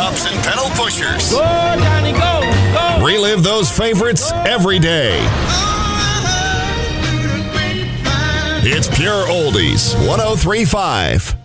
tops and pedal pushers. Go, Johnny, go, go. Relive those favorites every day. It's Pure Oldies 103.5.